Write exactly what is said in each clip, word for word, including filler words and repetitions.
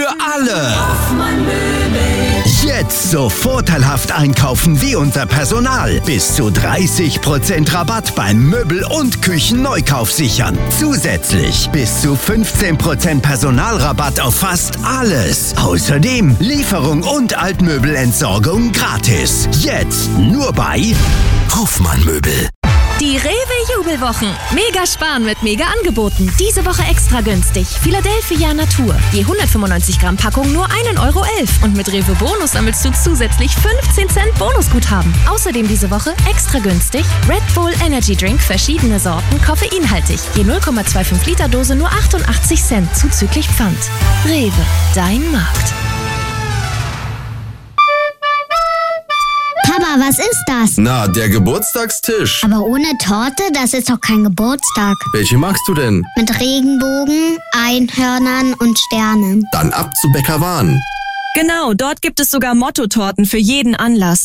alle. Hoffmann Möbel. Jetzt so vorteilhaft einkaufen wie unser Personal. Bis zu dreißig Prozent Rabatt beim Möbel- und Küchenneukauf sichern. Zusätzlich bis zu fünfzehn Prozent Personalrabatt auf fast alles. Außerdem Lieferung und Altmöbelentsorgung gratis. Jetzt nur bei Hoffmann Möbel. Die Rewe-Jubelwochen. Mega sparen mit Mega-Angeboten. Diese Woche extra günstig. Philadelphia Natur. Je hundertfünfundneunzig Gramm Packung nur ein Euro elf. Und mit Rewe Bonus sammelst du zusätzlich fünfzehn Cent Bonusguthaben. Außerdem diese Woche extra günstig Red Bull Energy Drink, verschiedene Sorten, koffeinhaltig. Je null Komma fünfundzwanzig Liter Dose nur achtundachtzig Cent, zuzüglich Pfand. Rewe, dein Markt. Papa, was ist das? Na, der Geburtstagstisch. Aber ohne Torte, das ist doch kein Geburtstag. Welche magst du denn? Mit Regenbogen, Einhörnern und Sternen. Dann ab zu Bäcker Wahn. Genau, dort gibt es sogar Mottotorten für jeden Anlass.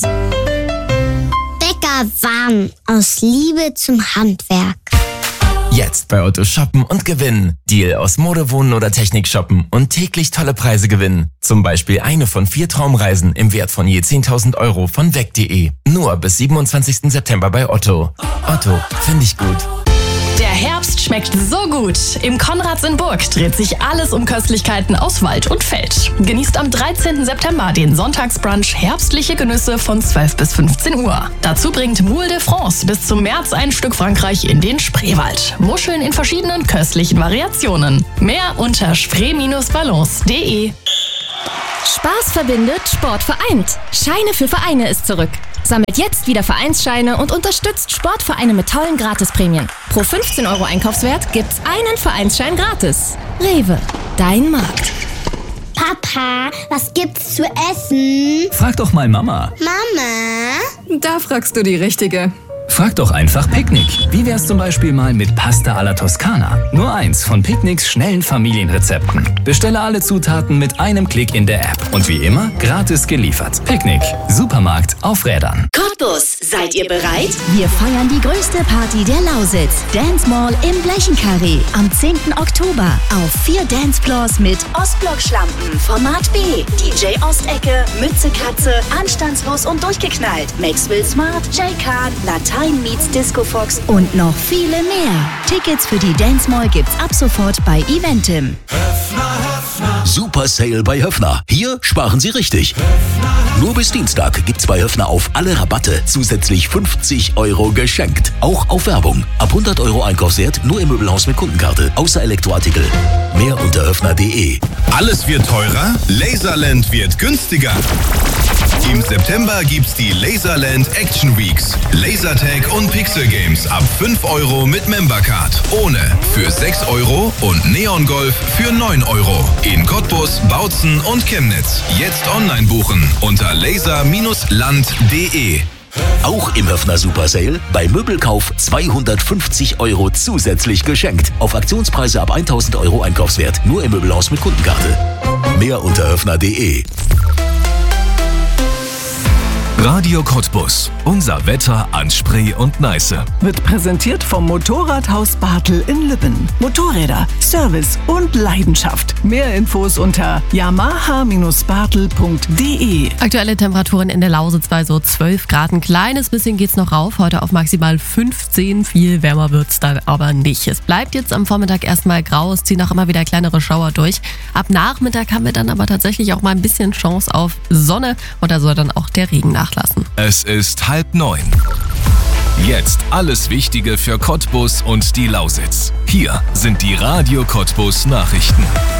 Bäcker Wahn, aus Liebe zum Handwerk. Jetzt bei Otto shoppen und gewinnen. Deal aus Mode, Wohnen oder Technik shoppen und täglich tolle Preise gewinnen. Zum Beispiel eine von vier Traumreisen im Wert von je zehntausend Euro von weg punkt de. Nur bis siebenundzwanzigsten September bei Otto. Otto, finde ich gut. Der Herbst schmeckt so gut. Im Konrads in Burg dreht sich alles um Köstlichkeiten aus Wald und Feld. Genießt am dreizehnten September den Sonntagsbrunch Herbstliche Genüsse von zwölf bis fünfzehn Uhr. Dazu bringt Moule de France bis zum März ein Stück Frankreich in den Spreewald. Muscheln in verschiedenen köstlichen Variationen. Mehr unter spree Bindestrich balance punkt de. Spaß verbindet, Sport vereint. Scheine für Vereine ist zurück. Sammelt jetzt wieder Vereinsscheine und unterstützt Sportvereine mit tollen Gratisprämien. Pro fünfzehn Euro Einkaufswert gibt's einen Vereinsschein gratis. Rewe, dein Markt. Papa, was gibt's zu essen? Frag doch mal Mama. Mama? Da fragst du die Richtige. Frag doch einfach Picknick. Wie wär's zum Beispiel mal mit Pasta alla Toskana? Nur eins von Picknicks schnellen Familienrezepten. Bestelle alle Zutaten mit einem Klick in der App. Und wie immer, gratis geliefert. Picknick. Supermarkt auf Rädern. Cottbus, seid ihr bereit? Wir feiern die größte Party der Lausitz. Dance Mall im Blechenkarree. Am zehnten Oktober. Auf vier Dancefloors mit Ostblock-Schlampen, Format B, D J Ostecke, Mütze Katze, Anstandslos und durchgeknallt, Maxwell Smart, J-Khan, Latein meets Disco Fox und noch viele mehr. Tickets für die Dance Mall gibt's ab sofort bei Eventim. Super Sale bei Höffner. Hier sparen Sie richtig. Nur bis Dienstag gibt's bei Höffner auf alle Rabatte zusätzlich fünfzig Euro geschenkt. Auch auf Werbung. Ab hundert Euro Einkaufswert nur im Möbelhaus mit Kundenkarte. Außer Elektroartikel. Mehr unter höffner punkt de. Alles wird teurer, Laserland wird günstiger. Im September gibt's die Laserland Action Weeks. Lasertag und Pixel Games ab fünf Euro mit Membercard. Ohne für sechs Euro und Neon Golf für neun Euro. In Cottbus, Bautzen und Chemnitz. Jetzt online buchen unter laser Bindestrich land punkt de. Auch im Höffner Super Sale bei Möbelkauf zweihundertfünfzig Euro zusätzlich geschenkt. Auf Aktionspreise ab tausend Euro Einkaufswert. Nur im Möbelhaus mit Kundenkarte. Mehr unter höffner punkt de. Radio Cottbus. Unser Wetter an Spree und Neiße. Wird präsentiert vom Motorradhaus Bartel in Lübben. Motorräder, Service und Leidenschaft. Mehr Infos unter yamaha Bindestrich bartel punkt de. Aktuelle Temperaturen in der Lausitz bei so zwölf Grad. Ein kleines bisschen geht's noch rauf. Heute auf maximal fünfzehn. Viel wärmer wird's dann aber nicht. Es bleibt jetzt am Vormittag erstmal grau. Es ziehen auch immer wieder kleinere Schauer durch. Ab Nachmittag haben wir dann aber tatsächlich auch mal ein bisschen Chance auf Sonne. Und da soll dann auch der Regen nachlassen. Es ist halb neun. Jetzt alles Wichtige für Cottbus und die Lausitz. Hier sind die Radio Cottbus Nachrichten.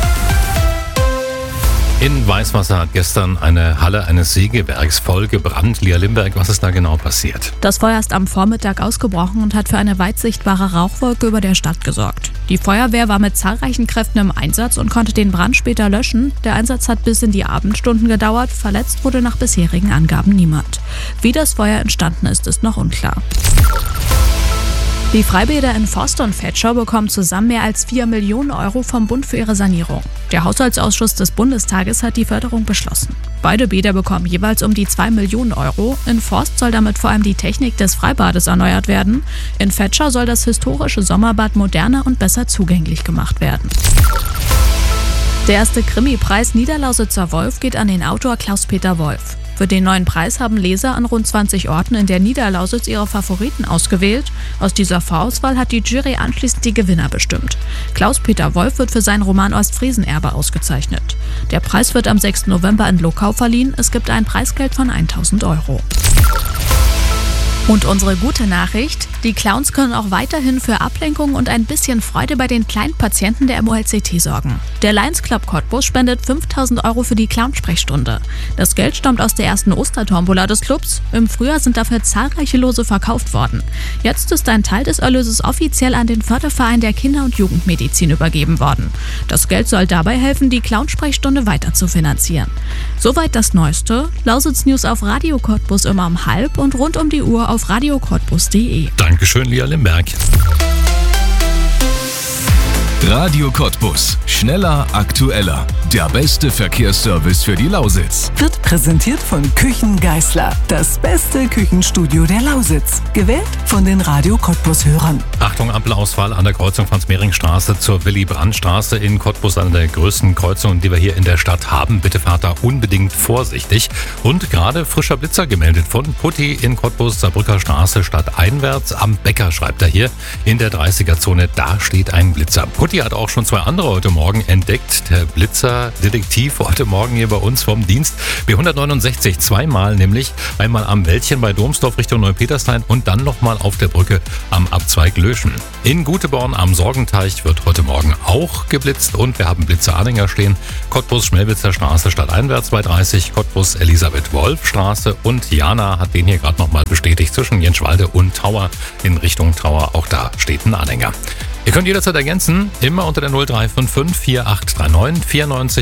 In Weißwasser hat gestern eine Halle eines Sägewerks voll gebrannt. Lia Limberg, was ist da genau passiert? Das Feuer ist am Vormittag ausgebrochen und hat für eine weit sichtbare Rauchwolke über der Stadt gesorgt. Die Feuerwehr war mit zahlreichen Kräften im Einsatz und konnte den Brand später löschen. Der Einsatz hat bis in die Abendstunden gedauert. Verletzt wurde nach bisherigen Angaben niemand. Wie das Feuer entstanden ist, ist noch unklar. Die Freibäder in Forst und Vetschau bekommen zusammen mehr als vier Millionen Euro vom Bund für ihre Sanierung. Der Haushaltsausschuss des Bundestages hat die Förderung beschlossen. Beide Bäder bekommen jeweils um die zwei Millionen Euro. In Forst soll damit vor allem die Technik des Freibades erneuert werden. In Vetschau soll das historische Sommerbad moderner und besser zugänglich gemacht werden. Der erste Krimi-Preis Niederlausitzer Wolf geht an den Autor Klaus-Peter Wolf. Für den neuen Preis haben Leser an rund zwanzig Orten in der Niederlausitz ihre Favoriten ausgewählt. Aus dieser Vorauswahl hat die Jury anschließend die Gewinner bestimmt. Klaus-Peter Wolf wird für seinen Roman Ostfriesenerbe ausgezeichnet. Der Preis wird am sechsten November in Lokau verliehen. Es gibt ein Preisgeld von tausend Euro. Und unsere gute Nachricht: Die Clowns können auch weiterhin für Ablenkung und ein bisschen Freude bei den kleinen Patienten der M O L C T sorgen. Der Lions Club Cottbus spendet fünftausend Euro für die Clownsprechstunde. Das Geld stammt aus der ersten Ostertombola des Clubs. Im Frühjahr sind dafür zahlreiche Lose verkauft worden. Jetzt ist ein Teil des Erlöses offiziell an den Förderverein der Kinder- und Jugendmedizin übergeben worden. Das Geld soll dabei helfen, die Clownsprechstunde weiter zu finanzieren. Soweit das Neueste. Lausitz News auf Radio Cottbus immer um halb und rund um die Uhr auf radio cottbus punkt de. Dankeschön, Lia Limberg. Radio Cottbus. Schneller, aktueller. Der beste Verkehrsservice für die Lausitz. Wird präsentiert von Küchen Geißler. Das beste Küchenstudio der Lausitz. Gewählt von den Radio Cottbus-Hörern. Achtung, Ampelausfall an der Kreuzung Franz-Mehring-Straße zur Willy-Brandt-Straße in Cottbus, eine der größten Kreuzungen, die wir hier in der Stadt haben. Bitte fahrt da unbedingt vorsichtig. Und gerade frischer Blitzer gemeldet von Putti in Cottbus, Saarbrücker Straße stadteinwärts. Am Bäcker schreibt er hier in der dreißiger-Zone, da steht ein Blitzer. Putti hat auch schon zwei andere heute Morgen entdeckt. Der Blitzerdetektiv heute Morgen hier bei uns vom Dienst. B hundertneunundsechzig, zweimal nämlich. Einmal am Wäldchen bei Domsdorf Richtung Neupeterstein und dann nochmal auf der Brücke am Abzweig Löschen. In Guteborn am Sorgenteich wird heute Morgen auch geblitzt und wir haben Blitzer Anhänger stehen. Cottbus Schmelwitzer Straße stadteinwärts bei dreißig, Cottbus Elisabeth-Wolf-Straße und Jana hat den hier gerade nochmal bestätigt zwischen Jenschwalde und Tauer in Richtung Tauer. Auch da steht ein Anhänger. Ihr könnt jederzeit ergänzen, immer unter der null drei fünf fünf vier acht drei neun vier neun